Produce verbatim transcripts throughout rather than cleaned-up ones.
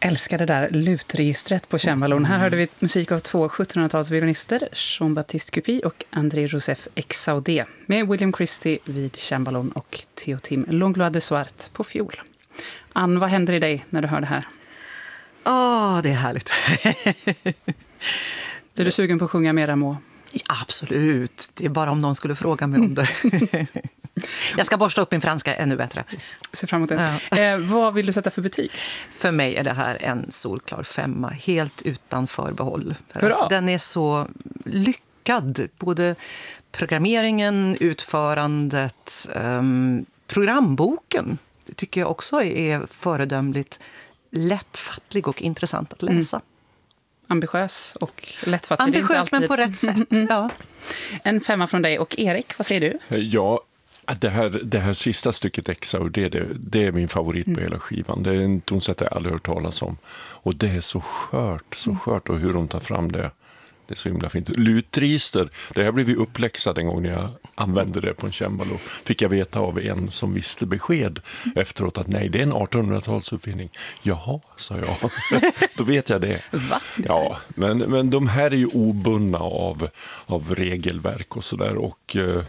Älskar det där lutregistret på cemballon. Här hörde vi musik av två sjuttonhundratalsviolinister, Jean-Baptiste Cupy och André-Joseph Exaudé, med William Christie vid cemballon och Théotime Langlois de Swart på fiol. Ann, vad händer i dig när du hör det här? Åh, oh, det är härligt. Är du sugen på att sjunga mer, Rameau? Ja, absolut. Det är bara om någon skulle fråga mig om det. Jag ska borsta upp min franska ännu bättre. Se fram emot det. Ja. Eh, vad vill du sätta för betyg? För mig är det här en solklar femma, helt utan förbehåll. För Hurra! att den är så lyckad. Både programmeringen, utförandet, um, programboken tycker jag också är föredömligt lättfattlig och intressant att läsa. Mm. Ambitiös och lättfattlig. Ambitiös men på rätt sätt, mm. ja. En femma från dig. Och Erik, vad säger du? Ja, det här, det här sista stycket Exaudé, det, det är min favorit på mm. hela skivan. Det är en tonsätt jag aldrig hört talas om. Och det är så skört, så skört, och hur de tar fram det. Det är så himla fint. Lutregister, det här blev vi uppläxad en gång när jag använde det på en cembalo. Fick jag veta av en som visste besked efteråt att nej, det är en artonhundratalsuppfinning. Jaha, sa jag. Då vet jag det. Va? Ja, men, men de här är ju obundna av, av regelverk och sådär. Och eh,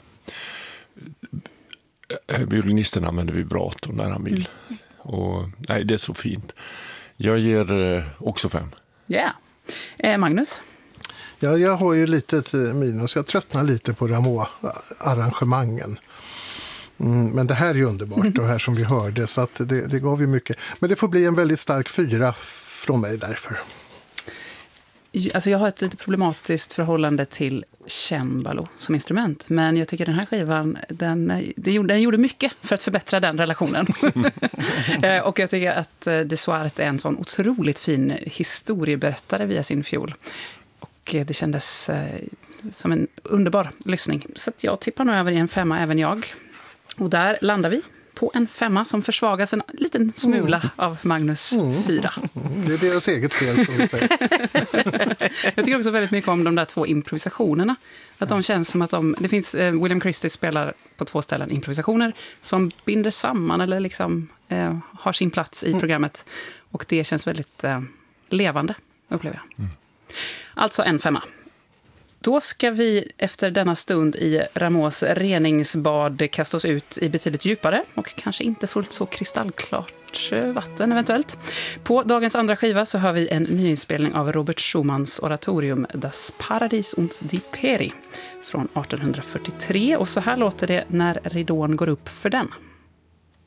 violinisten använder vibrator när han vill. Mm. Och nej, det är så fint. Jag ger eh, också fem. Ja. Yeah. Eh, Magnus? Ja, jag har ju lite minus. Jag tröttnar lite på Rameau-arrangemangen. Mm, men det här är ju underbart, det här som vi hörde. Så att det, det gav ju mycket. Men det får bli en väldigt stark fyra från mig därför. Alltså jag har ett lite problematiskt förhållande till cembalo som instrument. Men jag tycker den här skivan, den, den, den gjorde mycket för att förbättra den relationen. Och jag tycker att de Swart är en sån otroligt fin historieberättare via sin fiol. Och det kändes eh, som en underbar lyssning. Så att jag tippar nog över i en femma även jag. Och där landar vi på en femma som försvagas en liten smula mm. av Magnus mm. fyra. Mm. Det är deras eget fel, som vi säger. Jag tycker också väldigt mycket om de där två improvisationerna. Att de känns som att de... Det finns, eh, William Christie spelar på två ställen improvisationer som binder samman eller liksom eh, har sin plats i mm. programmet. Och det känns väldigt eh, levande, upplever jag. Mm. Alltså en femma. Då ska vi efter denna stund i Rameaus reningsbad kasta oss ut i betydligt djupare och kanske inte fullt så kristallklart vatten eventuellt. På dagens andra skiva så hör vi en nyinspelning av Robert Schumanns oratorium Das Paradies und die Peri från artonhundrafyrtiotre, och så här låter det när ridån går upp för den.